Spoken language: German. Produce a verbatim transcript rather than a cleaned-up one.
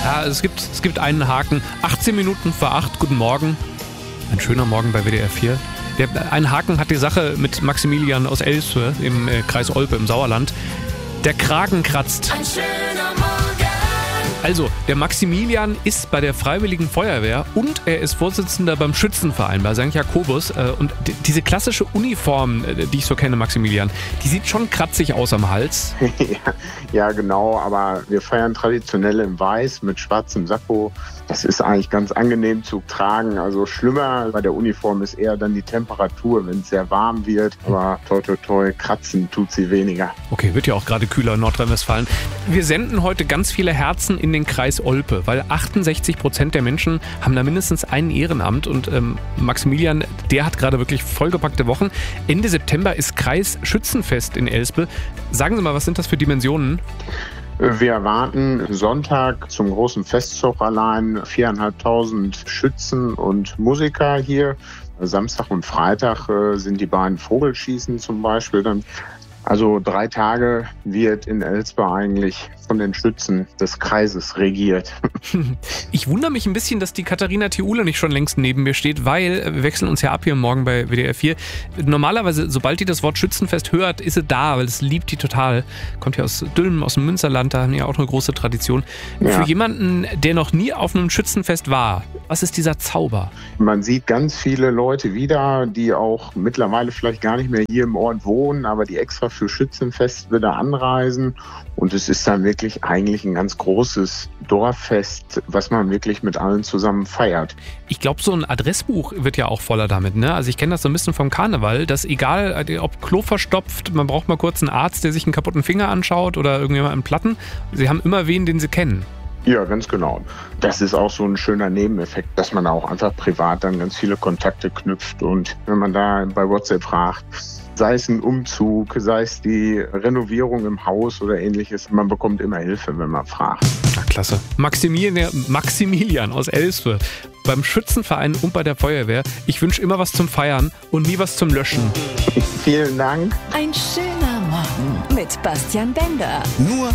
Ja, es gibt, es gibt einen Haken. achtzehn Minuten vor acht, guten Morgen. Ein schöner Morgen bei W D R vier. Der, ein Haken hat die Sache mit Maximilian aus Elspe im äh, Kreis Olpe im Sauerland. Der Kragen kratzt. Ein schöner Morgen. Also, der Maximilian ist bei der Freiwilligen Feuerwehr und er ist Vorsitzender beim Schützenverein bei Sankt Jakobus. Und d- diese klassische Uniform, die ich so kenne, Maximilian, die sieht schon kratzig aus am Hals. ja, ja, genau, aber wir feiern traditionell in Weiß mit schwarzem Sakko. Das ist eigentlich ganz angenehm zu tragen. Also schlimmer bei der Uniform ist eher dann die Temperatur, wenn es sehr warm wird. Aber toi toi toi, kratzen tut sie weniger. Okay, wird ja auch gerade kühler in Nordrhein-Westfalen. Wir senden heute ganz viele Herzen in den Kreis Olpe, weil achtundsechzig Prozent der Menschen haben da mindestens ein Ehrenamt. Und ähm, Maximilian, der hat gerade wirklich vollgepackte Wochen. Ende September ist Kreisschützenfest in Elspe. Sagen Sie mal, was sind das für Dimensionen? Wir erwarten Sonntag zum großen Festzug allein viertausendfünfhundert Schützen und Musiker hier. Samstag und Freitag äh, sind die beiden Vogelschießen zum Beispiel dann. Also drei Tage wird in Elspe eigentlich von den Schützen des Kreises regiert. Ich wundere mich ein bisschen, dass die Katharina Thiule nicht schon längst neben mir steht, weil wir wechseln uns ja ab hier morgen bei W D R vier. Normalerweise, sobald die das Wort Schützenfest hört, ist sie da, weil es liebt die total. Kommt ja aus Dülmen, aus dem Münsterland, da haben die ja auch eine große Tradition. Ja. Für jemanden, der noch nie auf einem Schützenfest war, was ist dieser Zauber? Man sieht ganz viele Leute wieder, die auch mittlerweile vielleicht gar nicht mehr hier im Ort wohnen, aber die extra für Schützenfest wieder anreisen. Und es ist dann wirklich eigentlich ein ganz großes Dorffest, was man wirklich mit allen zusammen feiert. Ich glaube, so ein Adressbuch wird ja auch voller damit, ne? Also ich kenne das so ein bisschen vom Karneval, dass egal, ob Klo verstopft, man braucht mal kurz einen Arzt, der sich einen kaputten Finger anschaut oder irgendjemand einen Platten. Sie haben immer wen, den sie kennen. Ja, ganz genau. Das ist auch so ein schöner Nebeneffekt, dass man auch einfach privat dann ganz viele Kontakte knüpft. Und wenn man da bei WhatsApp fragt, sei es ein Umzug, sei es die Renovierung im Haus oder ähnliches, man bekommt immer Hilfe, wenn man fragt. Ach, klasse. Maximilian, Maximilian aus Elspe beim Schützenverein und bei der Feuerwehr. Ich wünsche immer was zum Feiern und nie was zum Löschen. Vielen Dank. Ein schöner Morgen mit Bastian Bender. Nur